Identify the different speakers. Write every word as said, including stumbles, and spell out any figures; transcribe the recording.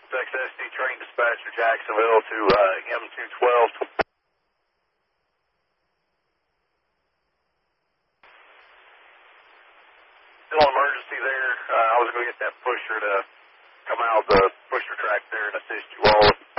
Speaker 1: X S D train dispatcher Jacksonville to uh, M two twelve. Still an emergency there. Uh, I was going to get that pusher to come out of the pusher track there and assist you all.